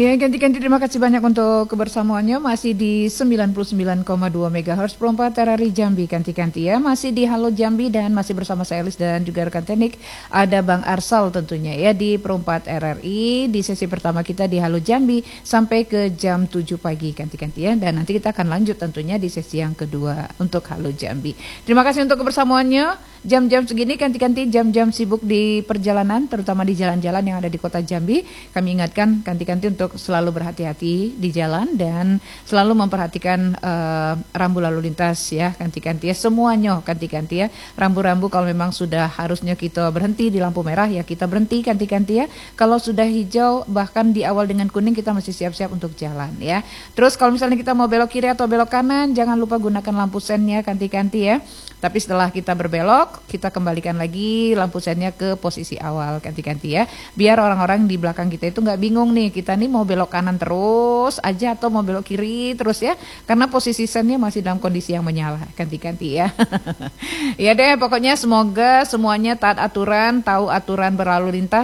Ya, ganti-ganti terima kasih banyak untuk kebersamaannya. Masih di 99,2 MHz perempat RRI Jambi, ganti-ganti ya. Masih di Halo Jambi dan masih bersama saya Elis dan juga rekan teknik. Ada Bang Arsal tentunya ya di perempat RRI. Di sesi pertama kita di Halo Jambi sampai ke jam 7 pagi, ganti-ganti ya. Dan nanti kita akan lanjut tentunya di sesi yang kedua untuk Halo Jambi. Terima kasih untuk kebersamaannya. Jam-jam segini ganti-ganti jam-jam sibuk di perjalanan, terutama di jalan-jalan yang ada di kota Jambi. Kami ingatkan ganti-ganti untuk selalu berhati-hati di jalan dan selalu memperhatikan rambu lalu lintas ya, ganti-ganti ya, semuanya ganti-ganti ya. Rambu-rambu kalau memang sudah harusnya kita berhenti di lampu merah ya kita berhenti ganti-ganti ya. Kalau sudah hijau bahkan di awal dengan kuning kita masih siap-siap untuk jalan ya. Terus kalau misalnya kita mau belok kiri atau belok kanan jangan lupa gunakan lampu sennya ganti-ganti ya. Tapi setelah kita berbelok, kita kembalikan lagi lampu sennya ke posisi awal, ganti-ganti ya. Biar orang-orang di belakang kita itu nggak bingung nih, kita nih mau belok kanan terus aja atau mau belok kiri terus ya. Karena posisi sennya masih dalam kondisi yang menyala, ganti-ganti ya. Ya deh, pokoknya semoga semuanya taat aturan, tahu aturan berlalu lintas.